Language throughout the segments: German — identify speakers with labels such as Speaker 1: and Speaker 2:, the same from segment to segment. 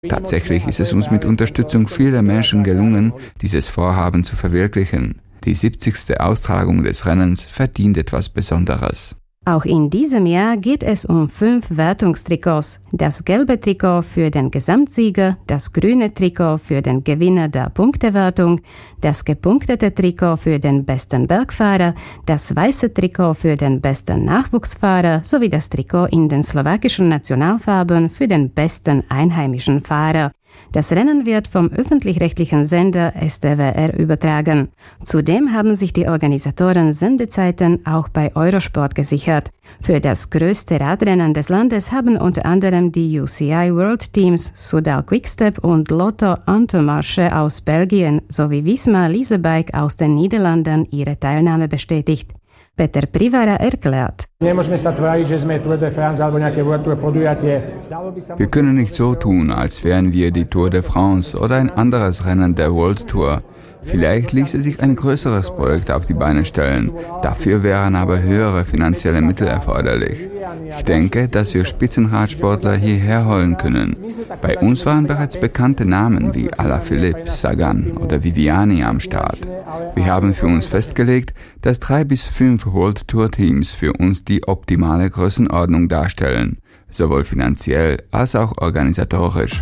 Speaker 1: Tatsächlich ist es uns mit Unterstützung vieler Menschen gelungen, dieses Vorhaben zu verwirklichen. Die 70. Austragung des Rennens verdient etwas Besonderes.
Speaker 2: Auch in diesem Jahr geht es um 5 Wertungstrikots. Das gelbe Trikot für den Gesamtsieger, das grüne Trikot für den Gewinner der Punktewertung, das gepunktete Trikot für den besten Bergfahrer, das weiße Trikot für den besten Nachwuchsfahrer sowie das Trikot in den slowakischen Nationalfarben für den besten einheimischen Fahrer. Das Rennen wird vom öffentlich-rechtlichen Sender STWR übertragen. Zudem haben sich die Organisatoren Sendezeiten auch bei Eurosport gesichert. Für das größte Radrennen des Landes haben unter anderem die UCI World Teams Soudal Quickstep und Lotto Intermarché aus Belgien sowie Visma Leasebike aus den Niederlanden ihre Teilnahme bestätigt. Peter Privara erklärt.
Speaker 1: Wir können nicht so tun, als wären wir die Tour de France oder ein anderes Rennen der World Tour. Vielleicht ließe sich ein größeres Projekt auf die Beine stellen. Dafür wären aber höhere finanzielle Mittel erforderlich. Ich denke, dass wir Spitzenradsportler hierher holen können. Bei uns waren bereits bekannte Namen wie Alaphilippe, Sagan oder Viviani am Start. Wir haben für uns festgelegt, dass 3 bis 5 World Tour Teams für uns die optimale Größenordnung darstellen, sowohl finanziell als auch organisatorisch.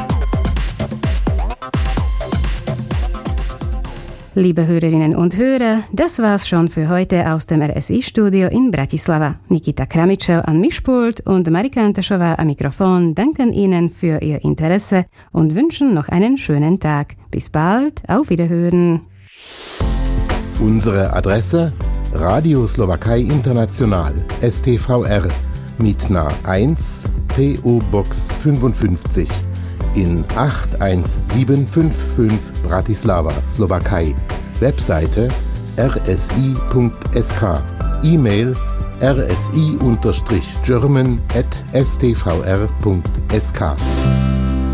Speaker 2: Liebe Hörerinnen und Hörer, das war's schon für heute aus dem RSI-Studio in Bratislava. Nikita Kramičev am Mischpult und Marika Antešová am Mikrofon danken Ihnen für Ihr Interesse und wünschen noch einen schönen Tag. Bis bald, auf Wiederhören.
Speaker 3: Unsere Adresse: Radio Slowakei International, STVR, Mitna 1, PO Box 55. In 81755 Bratislava, Slowakei. Webseite rsi.sk. E-Mail rsi-german@stvr.sk.